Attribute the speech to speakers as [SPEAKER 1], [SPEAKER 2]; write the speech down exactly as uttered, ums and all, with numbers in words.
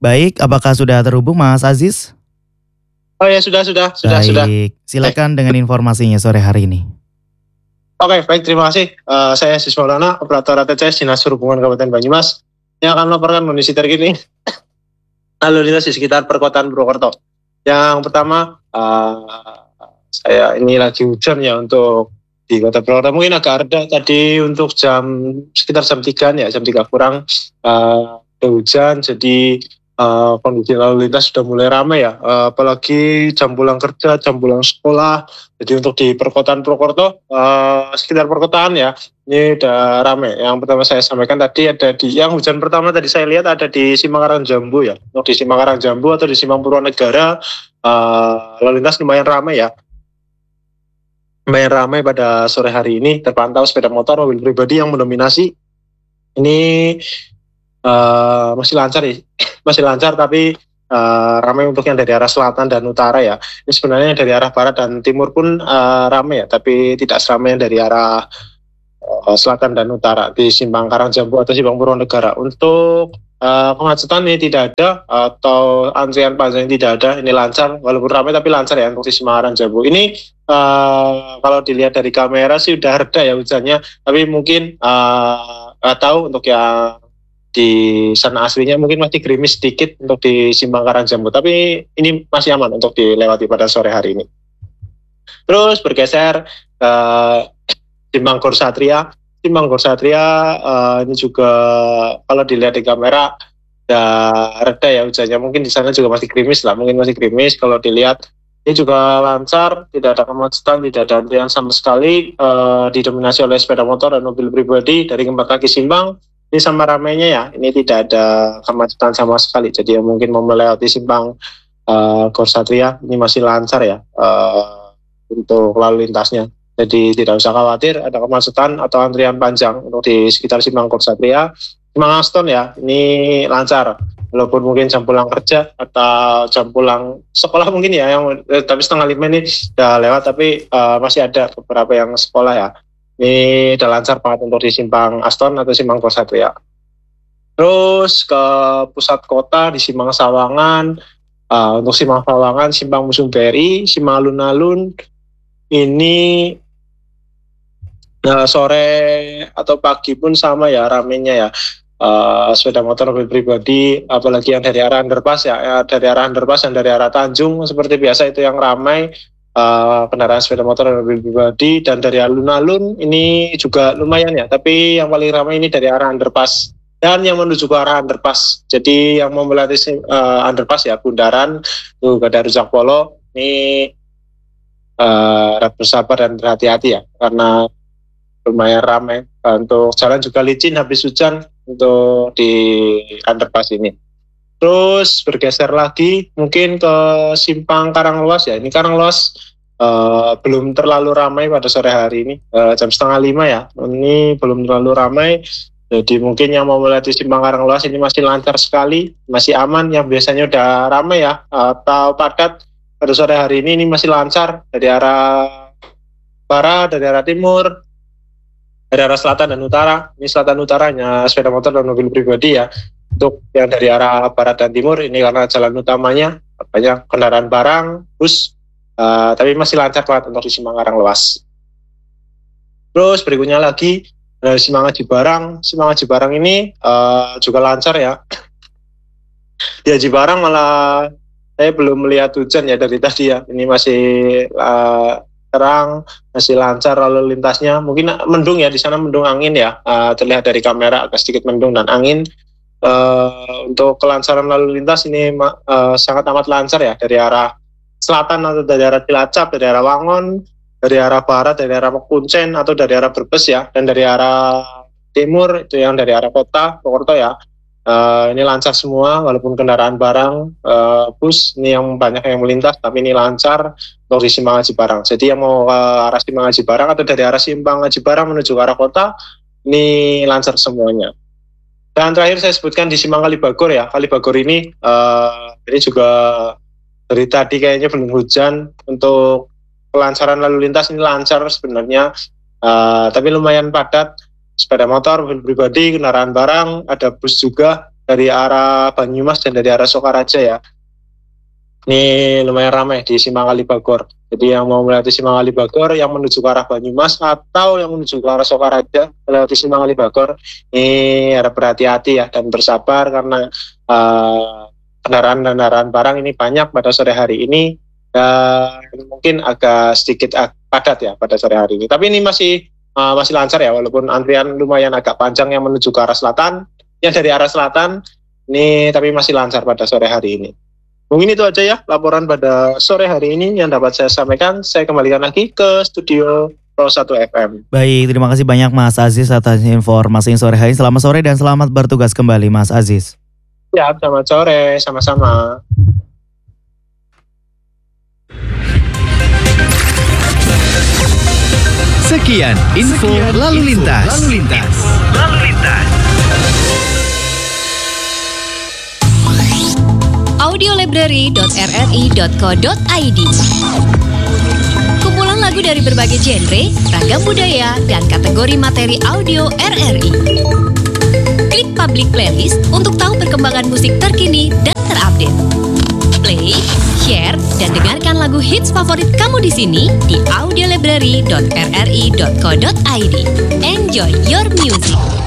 [SPEAKER 1] Baik, apakah sudah terhubung Mas Aziz?
[SPEAKER 2] Oh ya sudah sudah sudah sudah.
[SPEAKER 1] Baik, silakan dengan informasinya sore hari ini.
[SPEAKER 2] Oke, baik, terima kasih. Uh, saya Sis Maulana, operator A T C S Dinas Perhubungan Kabupaten Banyumas, yang akan melaporkan kondisi terkini lalu lintas di sekitar perkotaan Purwokerto. Yang pertama, uh, saya ini lagi hujan ya untuk di Kota Purwokerto. Mungkin agak reda tadi untuk jam sekitar jam tiga ya, jam tiga kurang uh, ada hujan, jadi Uh, kondisi lalu lintas sudah mulai ramai ya, uh, apalagi jam pulang kerja, jam pulang sekolah. Jadi untuk di perkotaan Purwokerto, uh, sekitar perkotaan ya, ini udah ramai. Yang pertama saya sampaikan tadi ada di, yang hujan pertama tadi saya lihat ada di Simangarang Jambu ya. Untuk di Simangarang Jambu atau di Simang Purwonegara, uh, lalu lintas lumayan ramai ya. Lumayan ramai pada sore hari ini, terpantau sepeda motor, mobil pribadi yang mendominasi. Ini uh, masih lancar ya. masih lancar tapi uh, ramai untuk yang dari arah selatan dan utara ya. Ini sebenarnya yang dari arah barat dan timur pun uh, ramai ya, tapi tidak seramai yang dari arah uh, selatan dan utara di Simpang Karangjambu atau Simpang Purwonegara. Untuk uh, kemacetan ini tidak ada atau antrian panjang tidak ada, ini lancar walaupun ramai tapi lancar ya untuk di Simpang Karangjambu. Ini uh, kalau dilihat dari kamera sih udah reda ya hujannya, tapi mungkin uh, nggak tahu untuk yang di sana aslinya mungkin masih gerimis sedikit untuk di Simpang Karangjambu, tapi ini masih aman untuk dilewati pada sore hari ini. Terus bergeser ke uh, Simpang Gor Satria. Simpang Gor Satria uh, ini juga kalau dilihat di kamera udah reda ya hujannya, mungkin di sana juga masih gerimis lah, mungkin masih gerimis. Kalau dilihat ini juga lancar, tidak ada kemacetan, tidak ada antrian sama sekali, uh, didominasi oleh sepeda motor dan mobil pribadi dari keempat kaki Simpang. Ini sama ramainya ya, ini tidak ada kemacetan sama sekali. Jadi yang mungkin mau melewati Simpang uh, Gor Satria ini masih lancar ya uh, untuk lalu lintasnya. Jadi tidak usah khawatir ada kemacetan atau antrian panjang untuk di sekitar Simpang Gor Satria. Simpang Aston ya, ini lancar. Walaupun mungkin jam pulang kerja atau jam pulang sekolah mungkin ya, yang eh, tapi setengah lima ini sudah lewat, tapi uh, masih ada beberapa yang sekolah ya. Ini udah lancar banget untuk di Simpang Aston atau Simpang Gor Satria. Terus ke pusat kota di Simpang Sawangan, uh, untuk Simpang Sawangan, Simpang Musuh Beri, Simpang Alun-Alun, ini uh, sore atau pagi pun sama ya ramenya ya. Uh, sepeda motor mobil pribadi, apalagi yang dari arah underpass ya, ya dari arah underpass dan dari arah Tanjung seperti biasa itu yang ramai. Uh, kendaraan sepeda motor dan mobil pribadi, dan dari alun-alun ini juga lumayan ya, tapi yang paling ramai ini dari arah underpass dan yang menuju ke arah underpass. Jadi yang mau melalui uh, underpass ya Bundaran tuh ada Rujak Polo ini uh, bersabar dan berhati-hati ya karena lumayan ramai. Uh, untuk jalan juga licin habis hujan untuk di underpass ini. Terus bergeser lagi mungkin ke Simpang Karanglewas ya. Ini Karanglewas uh, belum terlalu ramai pada sore hari ini, uh, jam setengah lima ya. Ini belum terlalu ramai. Jadi mungkin yang mau melewati Simpang Karanglewas ini masih lancar sekali, masih aman. Yang biasanya udah ramai ya atau padat, pada sore hari ini ini masih lancar dari arah barat, dari arah timur, dari arah selatan dan utara. Ini selatan utaranya sepeda motor dan mobil pribadi ya. Untuk yang dari arah barat dan timur ini karena jalan utamanya banyak kendaraan barang, bus, uh, tapi masih lancar banget untuk di Simpang Karanglewas. Terus berikutnya lagi dari Simpang Haji Barang. Simpang Haji Barang ini uh, juga lancar ya. Di Haji Barang malah saya belum melihat hujan ya dari tadi ya. Ini masih uh, terang, masih lancar lalu lintasnya. Mungkin mendung ya, di sana mendung angin ya. Uh, terlihat dari kamera agak sedikit mendung dan angin. Uh, untuk kelancaran lalu lintas ini uh, sangat amat lancar ya, dari arah selatan atau dari arah Cilacap, dari arah Wangon, dari arah barat, dari arah Kuncen atau dari arah Brebes ya, dan dari arah timur itu yang dari arah kota Purwokerto ya. Uh, ini lancar semua walaupun kendaraan barang, uh, bus ini yang banyak yang melintas, tapi ini lancar untuk di Simpang Haji Barang. Jadi yang mau ke arah Simpang Haji Barang atau dari arah Simpang Haji Barang menuju ke arah kota ini lancar semuanya. Dan terakhir saya sebutkan di Simpang Kalibagor ya. Kalibagor ini uh, ini juga dari tadi kayaknya belum hujan. Untuk kelancaran lalu lintas ini lancar sebenarnya, uh, tapi lumayan padat. Sepeda motor, mobil pribadi, kendaraan barang, ada bus juga, dari arah Banyumas dan dari arah Sokaraja ya. Ini lumayan ramai di Simpang Kalibagor. Jadi yang mau melewati Simpang Kalibagor, yang menuju ke arah Banyumas atau yang menuju ke arah Sokaraja melewati Simpang Kalibagor, ini harap berhati-hati ya dan bersabar karena uh, kendaraan-kendaraan barang ini banyak pada sore hari ini dan mungkin agak sedikit ag- padat ya pada sore hari ini. Tapi ini masih uh, masih lancar ya, walaupun antrian lumayan agak panjang yang menuju ke arah selatan, yang dari arah selatan ini tapi masih lancar pada sore hari ini. Mungkin itu aja ya laporan pada sore hari ini yang dapat saya sampaikan. Saya kembalikan lagi ke studio Pro satu F M.
[SPEAKER 1] Baik, terima kasih banyak Mas Aziz atas informasi sore hari. Selamat sore dan selamat bertugas kembali Mas Aziz.
[SPEAKER 2] Ya, selamat sore, sama-sama.
[SPEAKER 3] Sekian info
[SPEAKER 4] Sekian
[SPEAKER 3] lalu
[SPEAKER 4] info
[SPEAKER 3] lintas.
[SPEAKER 4] lalu lintas.
[SPEAKER 3] Lalu lintas.
[SPEAKER 5] audiolibrary dot r r i dot co dot i d. Kumpulan lagu dari berbagai genre, ragam budaya, dan kategori materi audio R R I. Klik public playlist untuk tahu perkembangan musik terkini dan terupdate. Play, share, dan dengarkan lagu hits favorit kamu di sini di audiolibrary dot r r i dot co dot i d. Enjoy your music.